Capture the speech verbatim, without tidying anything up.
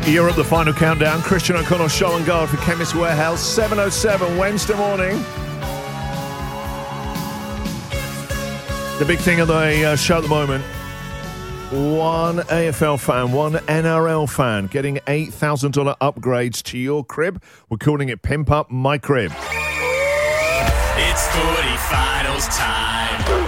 You're at the final countdown. Christian O'Connell, Show and Guard for Chemist Warehouse, seven oh seven Wednesday morning. The big thing of the uh, show at the moment, one A F L fan, one N R L fan getting eight thousand dollars upgrades to your crib. We're calling it Pimp Up My Crib. It's footy finals time.